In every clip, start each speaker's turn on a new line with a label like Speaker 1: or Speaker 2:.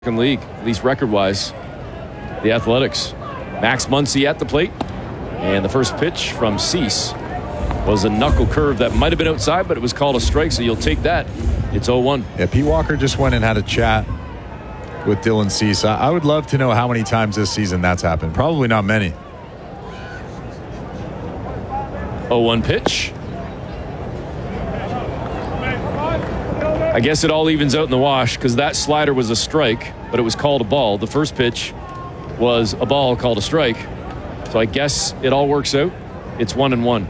Speaker 1: league, at least record-wise. The Athletics. Max Muncy at the plate. And the first pitch from Cease was a knuckle curve that might have been outside, but it was called a strike, so you'll take that. It's 0-1.
Speaker 2: Yeah, Pete Walker just went and had a chat with Dylan Cease. I would love to know how many times this season that's happened. Probably not many.
Speaker 1: 0-1 pitch. I guess it all evens out in the wash because that slider was a strike, but it was called a ball. The first pitch was a ball called a strike. So I guess it all works out. It's 1-1.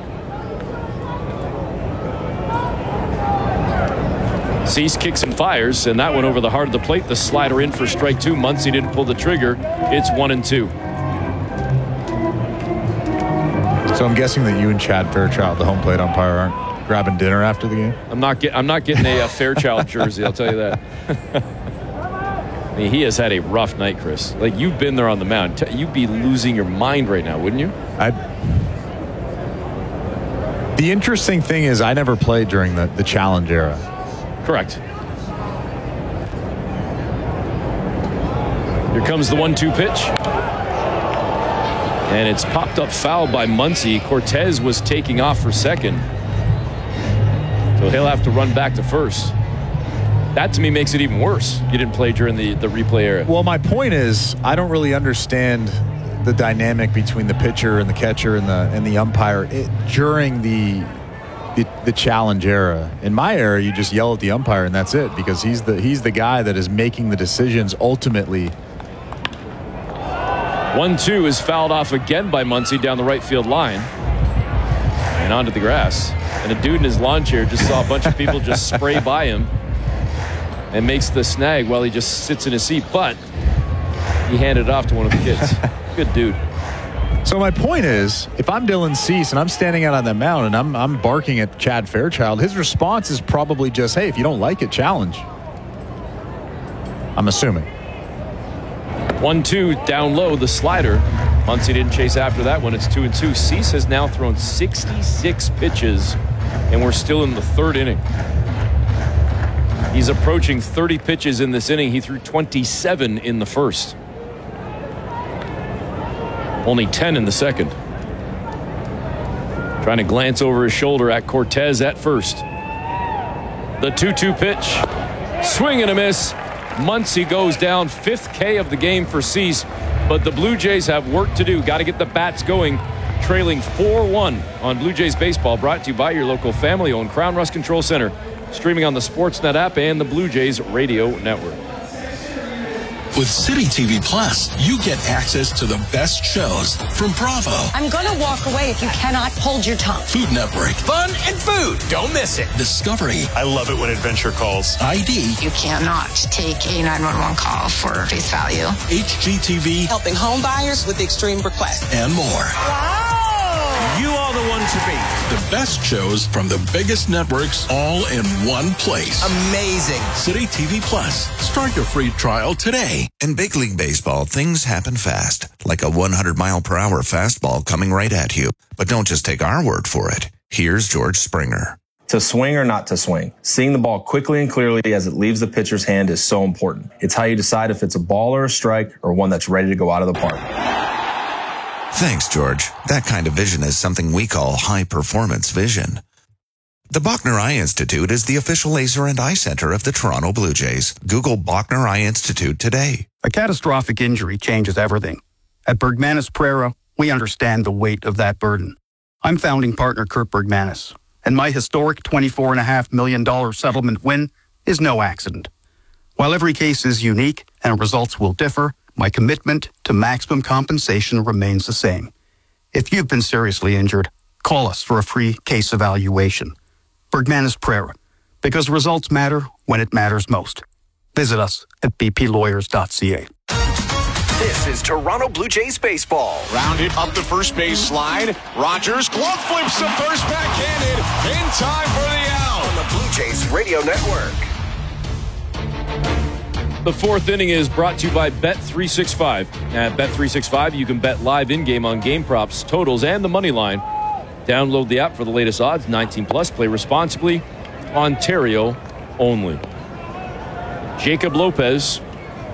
Speaker 1: Cease kicks and fires, and that went over the heart of the plate. The slider in for strike two. Muncy didn't pull the trigger. It's 1-2.
Speaker 2: So I'm guessing that you and Chad Fairchild, the home plate umpire, aren't grabbing dinner after the game?
Speaker 1: I'm not getting a Fairchild jersey, I'll tell you that. I mean, he has had a rough night, Chris. Like, you've been there on the mound. You'd be losing your mind right now, wouldn't you?
Speaker 2: The interesting thing is I never played during the challenge era.
Speaker 1: Correct. Here comes the 1-2 pitch. And it's popped up foul by Muncy. Cortez was taking off for second. So he'll have to run back to first. That, to me, makes it even worse. You didn't play during the replay era.
Speaker 2: Well, my point is, I don't really understand the dynamic between the pitcher and the catcher and the umpire during the challenge era. In my era, you just yell at the umpire and that's it, because he's the guy that is making the decisions ultimately.
Speaker 1: 1-2 is fouled off again by Muncy down the right field line and onto the grass. And a dude in his lawn chair just saw a bunch of people just spray by him and makes the snag while he just sits in his seat. But he handed it off to one of the kids. Good dude.
Speaker 2: So my point is, if I'm Dylan Cease and I'm standing out on the mound and I'm barking at Chad Fairchild, his response is probably just, hey, if you don't like it, challenge. I'm assuming.
Speaker 1: 1-2 down low, the slider. Muncy didn't chase after that one. It's 2-2. Cease has now thrown 66 pitches, and we're still in the third inning. He's approaching 30 pitches in this inning. He threw 27 in the first. Only 10 in the second. Trying to glance over his shoulder at Cortez at first. The 2-2 pitch. Swing and a miss. Muncy goes down. 5th K of the game for Cease. But the Blue Jays have work to do. Got to get the bats going. Trailing 4-1 on Blue Jays Baseball. Brought to you by your local family-owned Crown Rust Control Center. Streaming on the Sportsnet app and the Blue Jays Radio Network.
Speaker 3: With City TV Plus, you get access to the best shows from Bravo.
Speaker 4: I'm going to walk away if you cannot hold your tongue.
Speaker 3: Food Network.
Speaker 5: Fun and food. Don't miss it.
Speaker 3: Discovery.
Speaker 6: I love it when Adventure calls.
Speaker 3: ID.
Speaker 7: You cannot take a 911 call for face value.
Speaker 3: HGTV.
Speaker 8: Helping home buyers with extreme requests.
Speaker 3: And more.
Speaker 8: Wow.
Speaker 5: You are the one to beat.
Speaker 3: The best shows from the biggest networks all in one place.
Speaker 5: Amazing.
Speaker 3: City TV Plus. Start your free trial today.
Speaker 9: In big league baseball, things happen fast, like a 100-mile-per-hour fastball coming right at you. But don't just take our word for it. Here's George Springer.
Speaker 10: To swing or not to swing, seeing the ball quickly and clearly as it leaves the pitcher's hand is so important. It's how you decide if it's a ball or a strike or one that's ready to go out of the park.
Speaker 9: Thanks, George. That kind of vision is something we call high-performance vision. The Bachner Eye Institute is the official laser and eye center of the Toronto Blue Jays. Google Bachner Eye Institute today.
Speaker 11: A catastrophic injury changes everything. At Bergmanis Prera, we understand the weight of that burden. I'm founding partner Kurt Bergmanis, and my historic $24.5 million settlement win is no accident. While every case is unique and results will differ, my commitment to maximum compensation remains the same. If you've been seriously injured, call us for a free case evaluation. Bergmanis Prera, because results matter when it matters most. Visit us at bplawyers.ca.
Speaker 5: This is Toronto Blue Jays baseball.
Speaker 12: Rounded up the first base slide. Rogers glove flips to first, backhanded in time for the out.
Speaker 5: On the Blue Jays Radio Network.
Speaker 1: The fourth inning is brought to you by Bet365. At Bet365, you can bet live in-game on game props, totals, and the money line. Download the app for the latest odds. 19 plus. Play responsibly. Ontario only. Jacob Lopez